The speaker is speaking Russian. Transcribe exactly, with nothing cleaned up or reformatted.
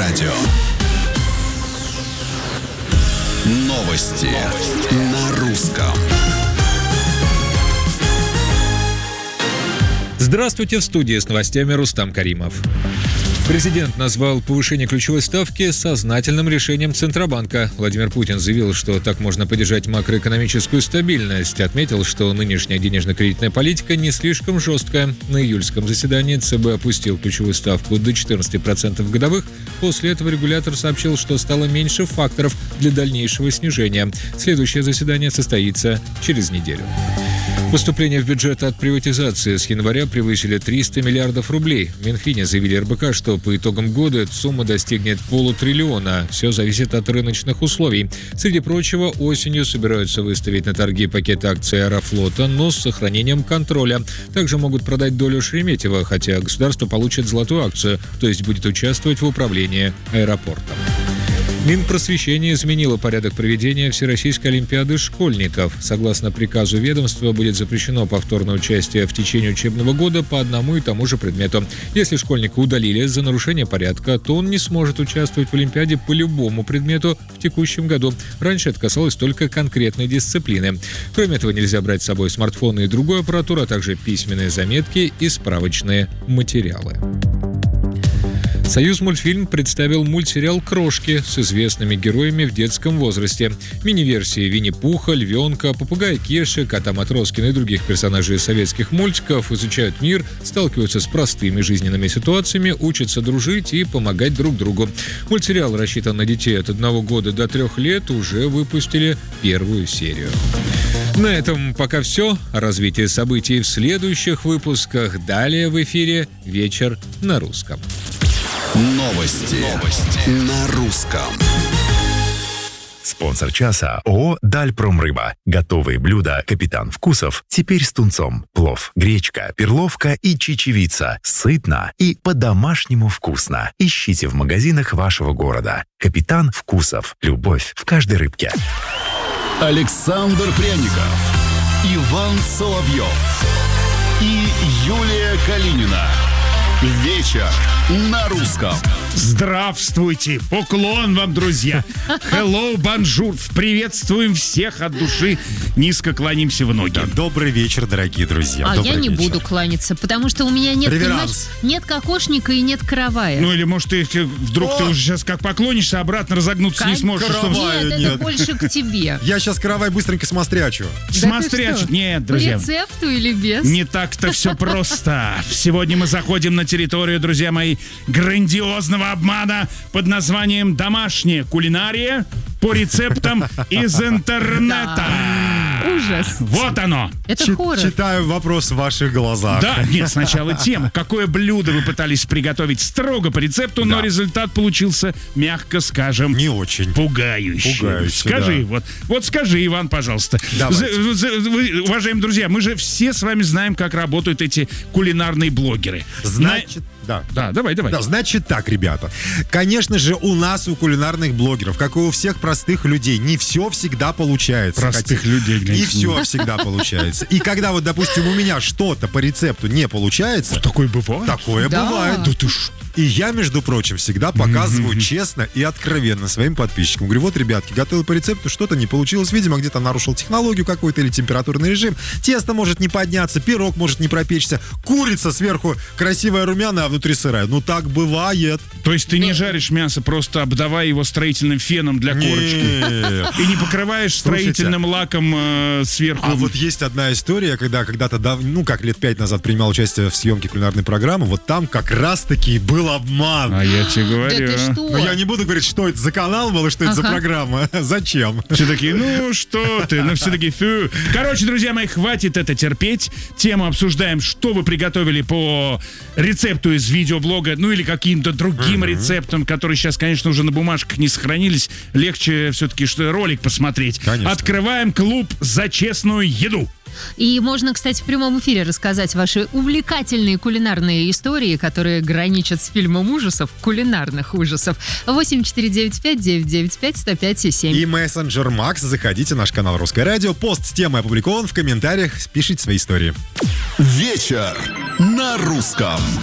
радио. Новости на русском. Здравствуйте, в студии с новостями Рустам Каримов. Президент назвал повышение ключевой ставки сознательным решением Центробанка. Владимир Путин заявил, что так можно поддержать макроэкономическую стабильность. Отметил, что нынешняя денежно-кредитная политика не слишком жесткая. На июльском заседании ЦБ опустил ключевую ставку до четырнадцати процентов годовых. После этого регулятор сообщил, что стало меньше факторов для дальнейшего снижения. Следующее заседание состоится через неделю. Поступления в бюджет от приватизации с января превысили триста миллиардов рублей. В Минфине заявили эр бэ ка, что по итогам года эта сумма достигнет полутриллиона. Все зависит от рыночных условий. Среди прочего, осенью собираются выставить на торги пакет акций Аэрофлота, но с сохранением контроля. Также могут продать долю Шереметьево, хотя государство получит золотую акцию, то есть будет участвовать в управлении аэропортом. Минпросвещение изменило порядок проведения Всероссийской олимпиады школьников. Согласно приказу ведомства, будет запрещено повторное участие в течение учебного года по одному и тому же предмету. Если школьника удалили за нарушение порядка, то он не сможет участвовать в олимпиаде по любому предмету в текущем году. Раньше это касалось только конкретной дисциплины. Кроме этого, нельзя брать с собой смартфоны и другую аппаратуру, а также письменные заметки и справочные материалы. «Союзмультфильм» представил мультсериал «Крошки» с известными героями в детском возрасте. Мини-версии Винни-Пуха, Львенка, попугая Кеши, кота Матроскина и других персонажей советских мультиков изучают мир, сталкиваются с простыми жизненными ситуациями, учатся дружить и помогать друг другу. Мультсериал рассчитан на детей от одного года до трех лет, уже выпустили первую серию. На этом пока все. О развитии событий в следующих выпусках. Далее в эфире «Вечер на русском». Новости, Новости. на русском. Спонсор часа ООО «Дальпромрыба». Готовые блюда «Капитан Вкусов» теперь с тунцом. Плов, гречка, перловка и чечевица. Сытно и по-домашнему вкусно. Ищите в магазинах вашего города. «Капитан Вкусов». Любовь в каждой рыбке. Александр Пряников, Иван Соловьев и Юлия Калинина. Вечер на русском. Здравствуйте! Поклон вам, друзья! Hello, bonjour! Приветствуем всех от души. Низко кланяемся в ноги. Добрый вечер, дорогие друзья. А Добрый я не вечер. буду кланяться, потому что у меня нет, понимаешь, нет кокошника и нет каравая. Ну или, может, ты вдруг О! ты уже сейчас как поклонишься, обратно разогнуться Как не сможешь. Что... каравай. Нет, Нет. это больше к тебе. Я сейчас каравай быстренько смострячу. Смотрячь. Нет, По друзья. рецепту или без? Не так-то все просто. Сегодня мы заходим на территорию, друзья мои, грандиозного обмана под названием «Домашняя кулинария» по рецептам из интернета. Ужас. Вот оно. Это Чит- хоррор. Читаю вопрос в ваших глазах. Да, нет, сначала тема. Какое блюдо вы пытались приготовить строго по рецепту, но Да. результат получился, мягко скажем, Не очень. пугающий. Пугающий, Скажи, да. вот, вот скажи, Иван, пожалуйста. Давайте. За- за- вы, уважаемые друзья, мы же все с вами знаем, как работают эти кулинарные блогеры. Значит, да. Да, давай, давай. Да, значит так, ребята. Конечно же, у нас, у кулинарных блогеров, как и у всех простых людей, не все всегда получается. Простых Хотя- людей, глянь. Не все всегда получается. И когда вот, допустим, у меня что-то по рецепту не получается, Такое бывает? такое Да. бывает. Да ты ж... И я, между прочим, всегда показываю честно и откровенно своим подписчикам. Говорю, вот, ребятки, готовил по рецепту, что-то не получилось. Видимо, где-то нарушил технологию какую-то или температурный режим. Тесто может не подняться, пирог может не пропечься. Курица сверху красивая румяная, а внутри сырая. Ну, так бывает. То есть ты не жаришь мясо, просто обдавая его строительным феном для корочки. Нет. И не покрываешь Слушайте, строительным лаком э, сверху. А вот есть одна история, когда когда-то, дав... ну, как лет пять назад принимал участие в съемке кулинарной программы, вот там как раз-таки был обман. А я тебе Да говорю. ты что? Но я не буду говорить, что это за канал был и что это за Ага. программа. Зачем? Все такие, ну что ты, ну все такие, фу. Короче, друзья мои, хватит это терпеть. Тему обсуждаем, что вы приготовили по рецепту из видеоблога, ну или каким-то другим uh-huh. рецептам, которые сейчас, конечно, уже на бумажках не сохранились. Легче все-таки что ролик посмотреть. Конечно. Открываем клуб за честную еду. И можно, кстати, в прямом эфире рассказать ваши увлекательные кулинарные истории, которые граничат с фильмом ужасов, кулинарных ужасов. восемь четыре девять пять девять девять пять сто пять семь. И мессенджер Макс. Заходите в наш канал «Русское радио». Пост с темой опубликован. В комментариях пишите свои истории. Вечер на русском.